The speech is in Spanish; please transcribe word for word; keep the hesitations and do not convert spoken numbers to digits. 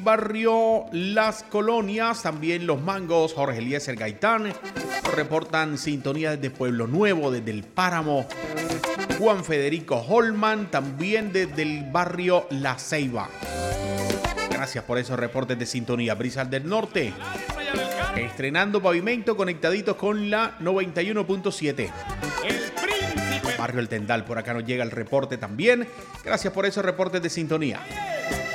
barrio Las Colonias, también Los Mangos, Jorge Eliezer Gaitán. Reportan sintonía desde Pueblo Nuevo, desde el Páramo. Juan Federico Holman, también desde el barrio La Ceiba. Gracias por esos reportes de sintonía. Brisas del Norte, estrenando pavimento, conectaditos con la noventa y uno punto siete. Barrio El Tendal, por acá nos llega el reporte también. Gracias por esos reportes de sintonía.